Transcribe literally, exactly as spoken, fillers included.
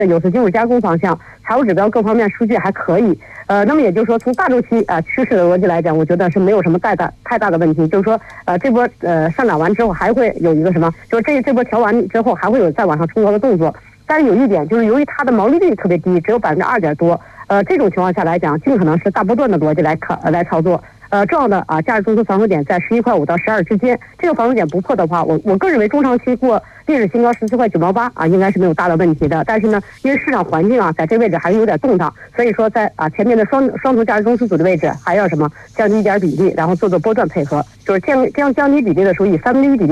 有色金属加工方向，财务指标各方面数据还可以。呃，那么也就是说，从大周期啊、呃、趋势的逻辑来讲，我觉得是没有什么太大太大的问题。就是说，呃，这波呃上涨完之后，还会有一个什么？就是这这波调完之后，还会有再往上冲高的动作。但是有一点，就是由于它的毛利率特别低，只有百分之二点多，呃，这种情况下来讲，尽可能是大波段的逻辑来考来操作。呃，重要的啊，价值中枢防守点在十一块五到十二之间，这个防守点不破的话，我我个人认为中长期过历史新高十四块九毛八啊，应该是没有大的问题的。但是呢，因为市场环境啊，在这位置还是有点动荡，所以说在啊前面的双双头价值中枢组的位置，还要什么降低一点比例，然后做做波段配合，就是降降降低比例的时候以三分之一比例。